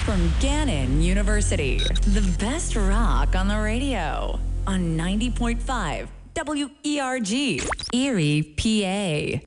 From Gannon University, the best rock on the radio on 90.5 WERG, Erie, PA.